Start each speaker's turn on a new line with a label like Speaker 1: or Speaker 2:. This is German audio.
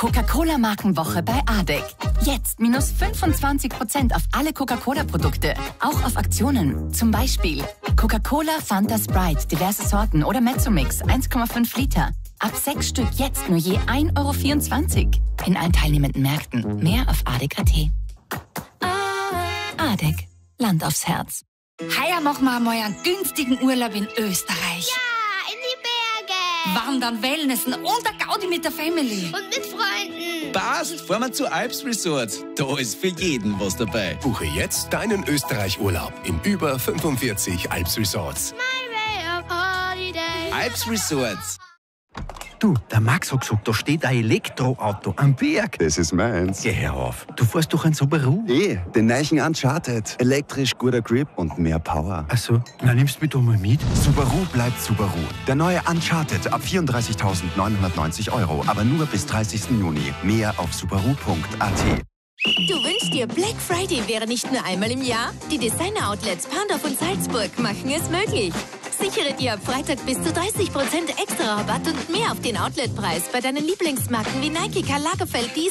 Speaker 1: Coca-Cola-Markenwoche bei ADEC. Jetzt minus 25% auf alle Coca-Cola-Produkte. Auch auf Aktionen. Zum Beispiel Coca-Cola, Fanta, Sprite, diverse Sorten oder Mezzomix 1,5 Liter. Ab 6 Stück jetzt nur je 1,24 € in allen teilnehmenden Märkten. Mehr auf ADEC.at. ADEC. Land aufs Herz.
Speaker 2: Heuer machen wir einmal einen günstigen Urlaub in Österreich.
Speaker 3: Ja, in die Berge.
Speaker 2: Wandern, Wellnessen und der Gaudi mit der Family.
Speaker 3: Und mit Freunden.
Speaker 4: Passt, fahren wir zu Alps Resort. Da ist für jeden was dabei.
Speaker 5: Buche jetzt deinen Österreich-Urlaub in über 45 Alps Resorts.
Speaker 3: My way of holiday.
Speaker 4: Alps Resorts.
Speaker 6: Du, der Max hat gesagt, da steht ein Elektroauto am Berg.
Speaker 7: Das ist meins.
Speaker 6: Geh her auf. Du fährst doch ein Subaru.
Speaker 7: Den neuen Uncharted. Elektrisch, guter Grip und mehr Power.
Speaker 6: Ach so, na nimmst du mich doch mal mit.
Speaker 8: Subaru bleibt Subaru. Der neue Uncharted ab 34.990 €, aber nur bis 30. Juni. Mehr auf subaru.at.
Speaker 9: Du wünschst dir, Black Friday wäre nicht nur einmal im Jahr? Die Designer-Outlets Pandorf und Salzburg machen es möglich. Sichere dir ab Freitag bis zu 30% extra Rabatt und mehr auf den Outletpreis bei deinen Lieblingsmarken wie Nike, Karl Lagerfeld,